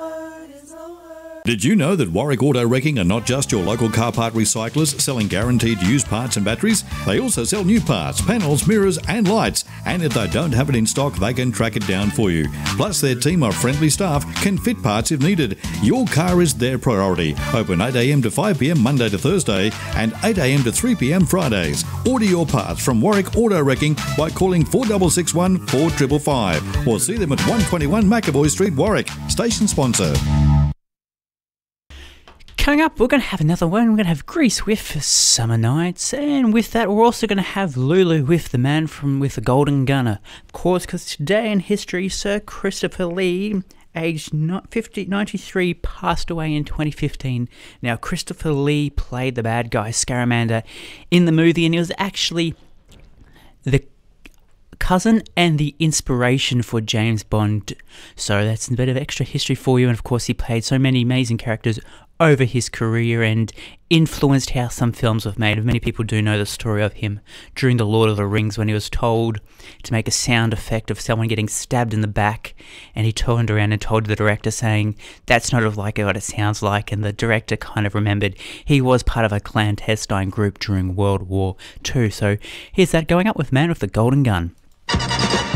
Did you know that Warwick Auto Wrecking are not just your local car part recyclers selling guaranteed used parts and batteries? They also sell new parts, panels, mirrors and lights. And if they don't have it in stock, they can track it down for you. Plus, their team of friendly staff can fit parts if needed. Your car is their priority. Open 8 a.m. to 5 p.m. Monday to Thursday and 8 a.m. to 3 p.m. Fridays. Order your parts from Warwick Auto Wrecking by calling 4661 4555 or see them at 121 McAvoy Street, Warwick. Station sponsor. Coming up, we're going to have another one. We're going to have Grease with Summer Nights. And with that, we're also going to have Lulu with the man with the golden gunner. Of course, because today in history, Sir Christopher Lee, aged 93, passed away in 2015. Now, Christopher Lee played the bad guy, Scaramandur, in the movie, and he was actually the cousin and the inspiration for James Bond. So that's a bit of extra history for you. And of course, he played so many amazing characters over his career and influenced how some films were made. Many people do know the story of him during The Lord of the Rings when he was told to make a sound effect of someone getting stabbed in the back, and he turned around and told the director saying, "That's not like what it sounds like," and the director kind of remembered he was part of a clandestine group during World War II. So here's that going up with Man with the Golden Gun.